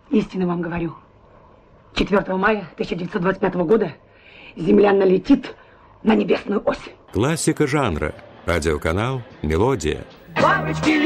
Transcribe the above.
Истинно вам говорю. 4 мая 1925 года Земля налетит на небесную ось. Классика жанра. Радиоканал «Мелодия». Бабочки